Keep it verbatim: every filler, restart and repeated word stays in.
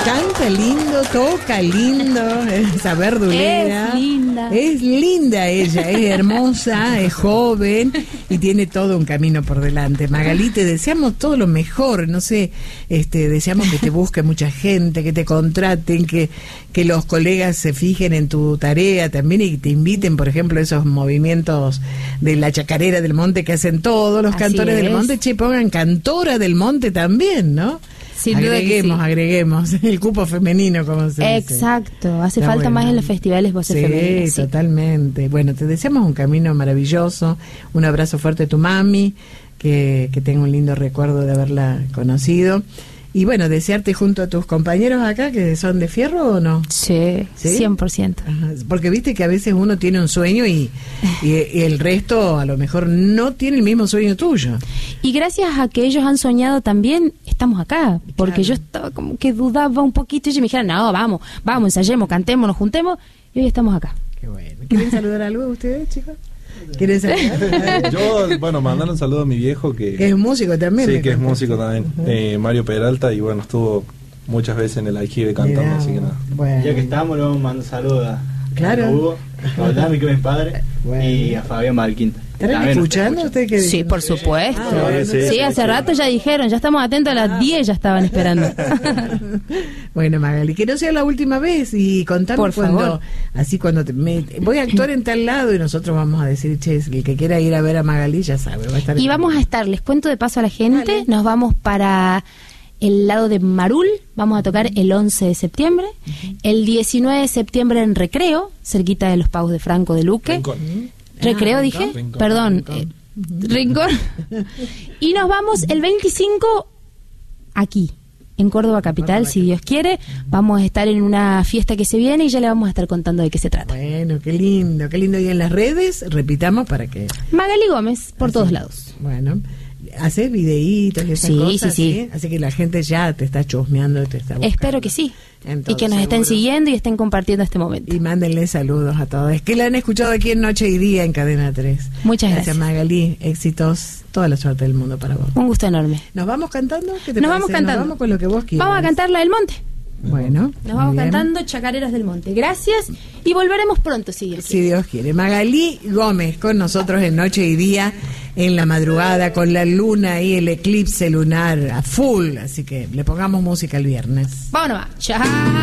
Canta lindo, toca lindo, esa verdulera. Es linda. Es linda ella, es hermosa, es joven y tiene todo un camino por delante. Magalí, te deseamos todo lo mejor, no sé, este, deseamos que te busque mucha gente, que te contraten, que, que los colegas se fijen en tu tarea también y te inviten, por ejemplo, a esos movimientos de la chacarera del monte que hacen todos los Así cantores es. del monte. Che, pongan cantora del monte también, ¿no? Sin duda que agreguemos, sí. agreguemos el cupo femenino, como se dice. Exacto, hace Está falta bueno. más en los festivales voces Sí, femeninas. Sí, totalmente. Bueno, te deseamos un camino maravilloso, un abrazo fuerte a tu mami, que, que tenga un lindo recuerdo de haberla conocido. Y bueno, desearte junto a tus compañeros acá, que son de fierro o no. sí, ¿Sí? cien por ciento. Ajá, porque viste que a veces uno tiene un sueño y, y, y el resto a lo mejor no tiene el mismo sueño tuyo. Y gracias a que ellos han soñado también, estamos acá. Porque Claro. yo estaba como que dudaba un poquito y ellos me dijeron, no, vamos, vamos, ensayemos, cantemos, nos juntemos. Y hoy estamos acá. Qué bueno. ¿Quieren saludar algo ustedes, chicos? ¿Quieren saludar? Yo, bueno, mandar un saludo a mi viejo que, Que es músico también. sí, me que es contaste. músico también, eh, Mario Peralta, y bueno, estuvo muchas veces en el aljibe cantando, Mirá, así que nada. bueno. Ya que estamos, le vamos a mandar saludos a, Claro. a Hugo, a Dami, que es mi padre, Bueno. y a Fabián Valquinta. ¿Estarán También nos escuchando escuchan. ustedes? Que Sí, por supuesto. Ah, bueno, sí, sí, hace sí. rato ya dijeron, ya estamos atentos a las diez, ya estaban esperando. Bueno, Magali, que no sea la última vez y contame Por cuando, favor. así cuando te, me- voy a actuar en tal lado y nosotros vamos a decir, che, el que quiera ir a ver a Magali ya sabe, va a estar. Y vamos a estar, les cuento de paso a la gente, Dale. nos vamos para el lado de Marul, vamos a tocar el once de septiembre, el diecinueve de septiembre en Recreo, cerquita de los Pagos de Franco de Luque. Rincón. Recreo Ah, dije, Rincón. perdón, Rincón. eh, Rincón. Y nos vamos el veinticinco aquí, en Córdoba capital, si Dios quiere. Vamos a estar en una fiesta que se viene y ya le vamos a estar contando de qué se trata. Bueno, qué lindo, qué lindo. Y en las redes, repitamos para que. Magali Gómez, por Así. todos lados. Bueno, haces videitos y esas Sí, cosas, sí, sí. Así que la gente ya te está chusmeando, te está buscando. Espero que sí. Entonces, y que nos estén seguro. siguiendo y estén compartiendo este momento. Y mándenle saludos a todos. Que la han escuchado aquí en Noche y Día en Cadena tres. Muchas gracias. Magali. Éxitos. Toda la suerte del mundo para vos. Un gusto enorme. ¿Nos vamos cantando? ¿Qué te Nos parece? vamos cantando. Nos vamos con lo que vos quieras. Vamos a cantar la del monte. Bueno. Nos vamos muy bien. cantando Chacareras del Monte. Gracias y volveremos pronto, si Dios Si quiere. Dios quiere. Magali Gómez con nosotros en Noche y Día, en la madrugada, con la luna y el eclipse lunar a full. Así que le pongamos música el viernes. Vámonos, va. Chao.